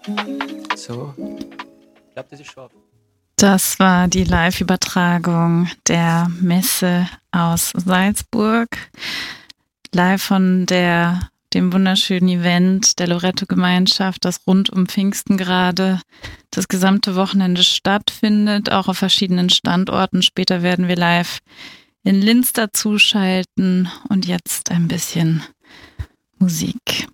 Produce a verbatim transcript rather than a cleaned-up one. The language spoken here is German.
So, ich glaube, das ist schon. Das war die Live-Übertragung der Messe aus Salzburg. Live von der, dem wunderschönen Event der Loretto-Gemeinschaft, das rund um Pfingsten gerade das gesamte Wochenende stattfindet, auch auf verschiedenen Standorten. Später werden wir live in Linz dazuschalten und jetzt ein bisschen Musik.